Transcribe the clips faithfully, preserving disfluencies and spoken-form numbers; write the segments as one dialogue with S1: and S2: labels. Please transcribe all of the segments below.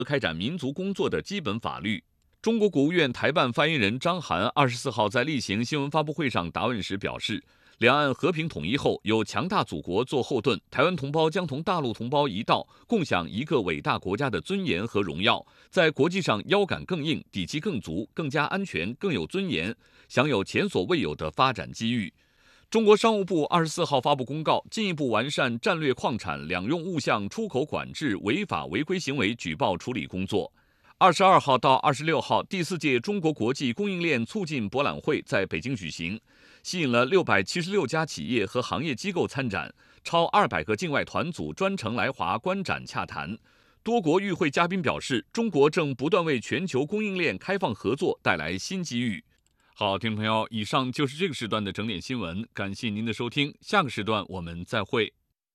S1: 开展民族工作的基本法律。中国国务院台办发言人张涵二十四号在例行新闻发布会上答问时表示，两岸和平统一后，有强大祖国做后盾，台湾同胞将同大陆同胞一道，共享一个伟大国家的尊严和荣耀，在国际上腰杆更硬，底气更足，更加安全，更有尊严，享有前所未有的发展机遇。中国商务部二十四号发布公告，进一步完善战略矿产两用物项出口管制违法违规行为举报处理工作。二十二号到二十六号，第四届中国国际供应链促进博览会在北京举行，吸引了六百七十六家企业和行业机构参展，超二百个境外团组专程来华观展洽谈。多国与会嘉宾表示，中国正不断为全球供应链开放合作带来新机遇。好，听众朋友，以上就是这个时段的整点新闻，感谢您的收听，下个时段我们再会。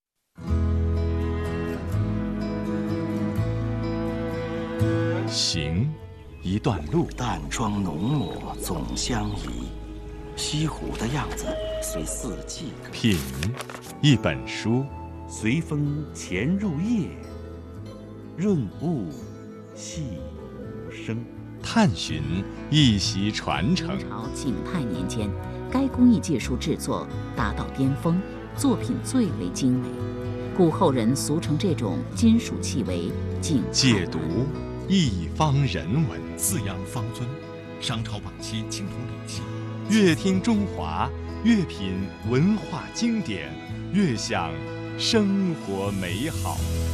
S2: 行，一段路，
S3: 淡妆浓抹总相宜，西湖的样子随四季歌。
S2: 品，一本书，
S3: 随风潜入夜，润物细无声。
S2: 探寻一席传承。
S4: 明朝景泰年间，该工艺技术制作达到巅峰，作品最为精美，故后人俗称这种金属器为景泰。
S2: 解读一方人文，
S5: 四羊方尊，商朝晚期青铜礼器。
S2: 越听中华，越品文化经典，越享生活美好。